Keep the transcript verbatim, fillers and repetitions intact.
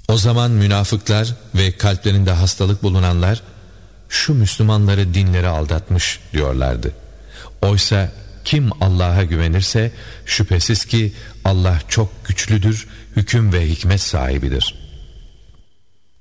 O zaman münafıklar ve kalplerinde hastalık bulunanlar, şu Müslümanları dinleri aldatmış diyorlardı. Oysa kim Allah'a güvenirse şüphesiz ki Allah çok güçlüdür, hüküm ve hikmet sahibidir.